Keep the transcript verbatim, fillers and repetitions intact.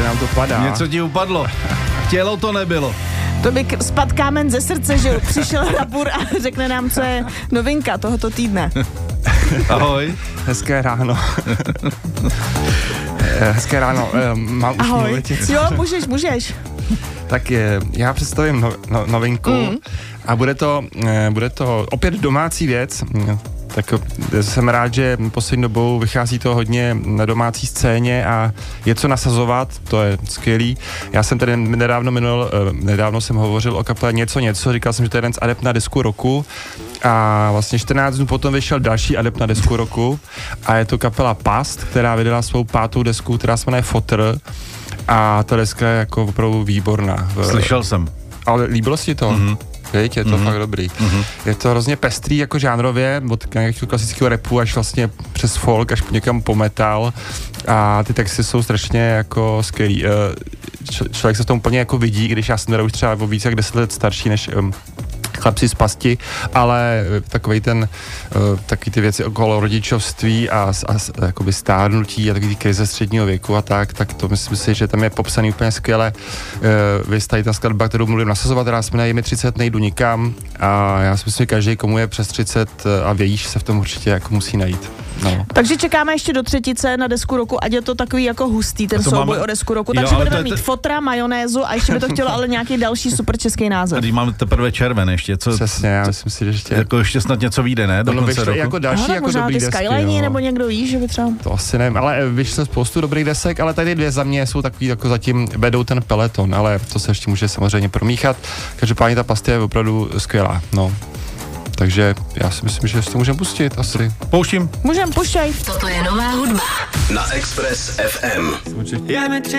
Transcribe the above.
nám to padá. Něco ti upadlo. Tělo to nebylo. To by spadl kámen ze srdce, že jo? Přišel Rapur a řekne nám, co je novinka tohoto týdne. Ahoj. Hezké ráno. Hezké ráno. Mám už Ahoj. mluvit. Jo, můžeš, můžeš. Tak já představím no, no, novinku mm. a bude to, bude to opět domácí věc. Tak jsem rád, že poslední dobou vychází to hodně na domácí scéně a je co nasazovat, to je skvělý. Já jsem tady nedávno minul, nedávno jsem hovořil o kapele Něco něco, říkal jsem, že to je jeden z adept na desku roku a vlastně čtrnáct dnů potom vyšel další adept na desku roku a je to kapela Past, která vydala svou pátou desku, která se jmenuje Fotr a ta deska je jako opravdu výborná. Slyšel jsem. Ale líbilo si to? Mm-hmm. Víš, je to mm-hmm. fakt dobrý. Mm-hmm. Je to hrozně pestrý jako žánrově, od nějakého klasického rapu až vlastně přes folk, až někam po metal a ty texty jsou strašně jako skvělý. Č- člověk se v tom úplně jako vidí, když já jsem teda už třeba o víc jak deset let starší než um, chlapci z Pasti, ale takovej ten, uh, takový ty věci okolo rodičovství a, a, a jakoby stárnutí a takový ty krize středního věku a tak, tak to myslím si, že tam je popsaný úplně skvěle. Uh, vy tady ta skladba, kterou mluvím nasazovat, která se jmenuje Je mi třicet, nejdu nikam a já si myslím, že každý, komu je přes třicet a vějíš, se v tom určitě jako musí najít. No. Takže čekáme ještě do třetice na desku roku, ať je to takový jako hustý ten souboj máme o desku roku. Takže jo, budeme mít te... Fotra, majonézu a ještě by to chtělo ale nějaký další super český název. A když máme teprve červen ještě, co? Přesně, já myslím si, že ještě... Jako ještě snad něco vyjde, ne? Do no, konce roku. Jako další Aha, jako možná dobrý ty desky. Skyliney, no. nebo někdo ví, že by třeba... To asi nevím, ale vyšlo spoustu dobrých desek, ale tady dvě za mě jsou takový, jako zatím vedou ten peleton, ale to se ještě může samozřejmě promíchat. Každopádně ta Pasta je opravdu skvělá, no. Takže já si myslím, že si to můžeme pustit asi. Pouštím. Můžeme, pušťaj. Toto je nová hudba na Express ef em.